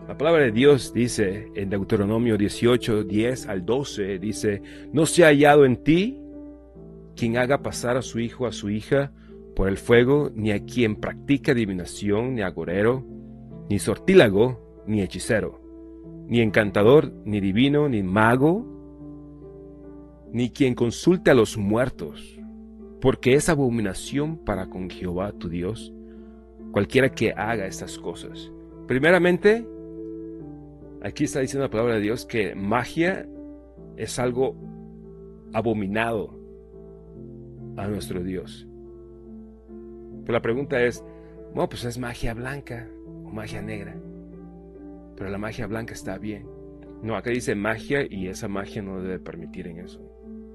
La palabra de Dios dice en Deuteronomio 18, 10 al 12, dice, no se ha hallado en ti quien haga pasar a su hijo o a su hija por el fuego, ni a quien practica adivinación, ni agorero, ni sortílago, ni hechicero, ni encantador, ni divino, ni mago, ni quien consulte a los muertos, porque es abominación para con Jehová tu Dios, cualquiera que haga estas cosas. Primeramente, aquí está diciendo la palabra de Dios que magia es algo abominado a nuestro Dios. Pero la pregunta es, bueno, pues es magia blanca o magia negra. Pero la magia blanca está bien. No, acá dice magia y esa magia no debe permitir en eso.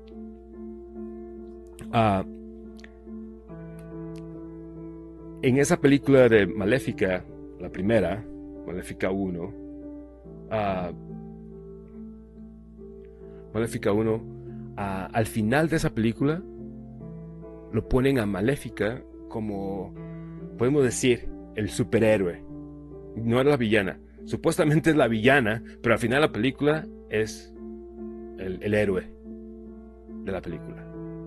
En esa película de Maléfica, la primera, Maléfica 1, Maléfica 1, al final de esa película lo ponen a Maléfica como, podemos decir, el superhéroe. No era la villana. Supuestamente es la villana, pero al final de la película es el héroe de la película.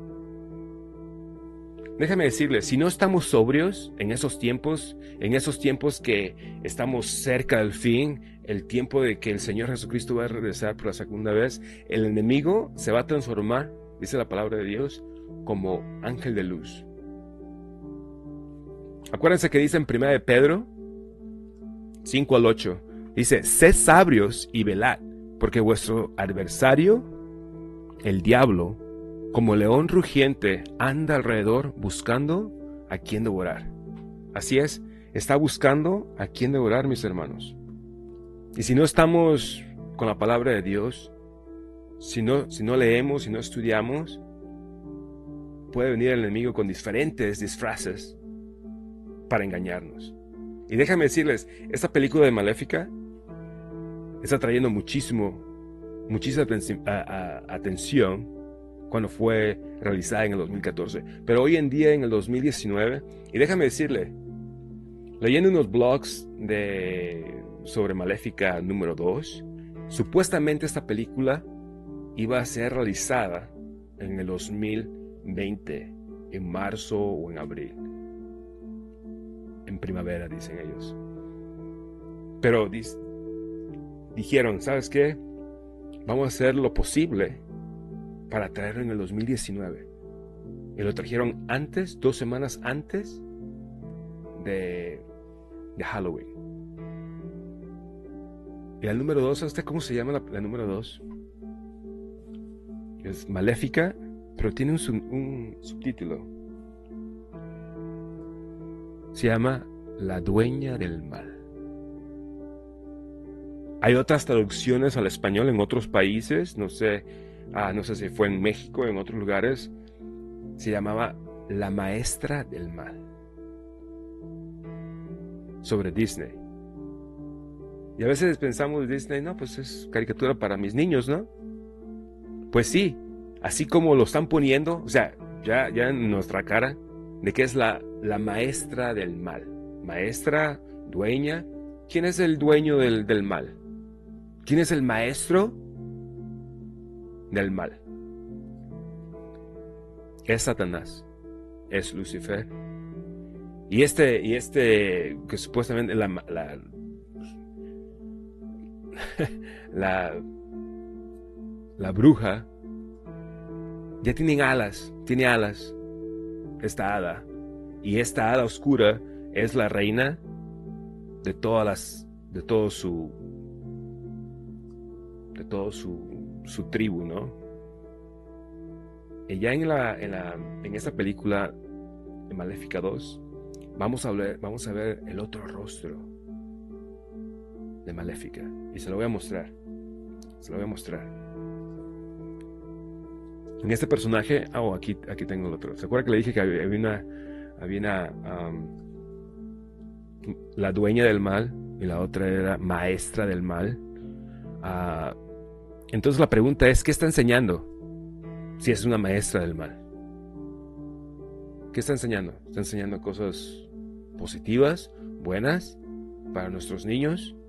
Déjame decirles, si no estamos sobrios en esos tiempos que estamos cerca del fin, el tiempo de que el Señor Jesucristo va a regresar por la segunda vez, el enemigo se va a transformar, dice la palabra de Dios, como ángel de luz. Acuérdense que dice en 1 de Pedro 5 al 8, dice, sed sabios y velad, porque vuestro adversario, el diablo, como león rugiente, anda alrededor buscando a quien devorar. Así es, está buscando a quien devorar, mis hermanos. Y si no estamos con la palabra de Dios, si no leemos, si no estudiamos, puede venir el enemigo con diferentes disfraces para engañarnos. Y déjame decirles, esta película de Maléfica está trayendo muchísima atención cuando fue realizada en el 2014. Pero hoy en día, en el 2019, y déjame decirle, leyendo unos blogs sobre Maléfica número 2, supuestamente esta película iba a ser realizada en el 2020, en marzo o en abril. En primavera, dicen ellos. Pero dijeron, ¿sabes qué? Vamos a hacer lo posible para traerlo en el 2019. Y lo trajeron antes, 2 semanas antes de Halloween. Y la número 2, ¿sabes cómo se llama la número 2? Es Maléfica, pero tiene un subtítulo. Se llama La Dueña del Mal. Hay otras traducciones al español en otros países, no sé si fue en México, en otros lugares, se llamaba La Maestra del Mal. Sobre Disney. Y a veces pensamos Disney, no, pues es caricatura para mis niños, ¿no? Pues sí, así como lo están poniendo, o sea, ya en nuestra cara, de que es la maestra del mal. Maestra, dueña. ¿Quién es el dueño del mal? ¿Quién es el maestro del mal? Es Satanás, es Lucifer. Y este que supuestamente la bruja ya tiene alas, esta hada. Y esta hada oscura es la reina de todo su tribu, ¿no? Y ya en esta película de Maléfica 2 vamos a ver el otro rostro de Maléfica. Y se lo voy a mostrar. En este personaje, aquí tengo el otro. ¿Se acuerda que le dije que había la dueña del mal y la otra era maestra del mal? Entonces la pregunta es, ¿qué está enseñando? Si es una maestra del mal. ¿Qué está enseñando? ¿Está enseñando cosas positivas, buenas, para nuestros niños?